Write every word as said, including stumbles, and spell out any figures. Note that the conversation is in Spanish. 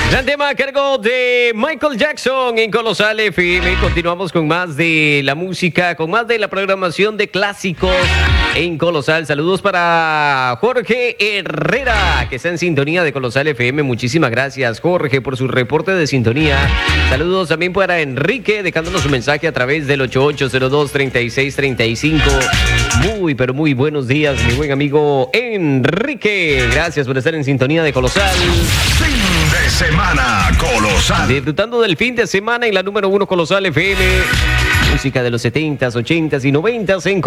Gran tema a cargo de Michael Jackson en Colosal F M. Continuamos con más de la música, con más de la programación de clásicos en Colosal. Saludos para Jorge Herrera, que está en sintonía de Colosal F M. Muchísimas gracias, Jorge, por su reporte de sintonía. Saludos también para Enrique, dejándonos su mensaje a través del ocho ocho cero dos, tres seis tres cinco. Muy, pero muy buenos días, mi buen amigo Enrique. Gracias por estar en sintonía de Colosal. Fin de semana Colosal. Disfrutando del fin de semana en la número uno Colosal F M. Música de los setentas, ochentas y noventas en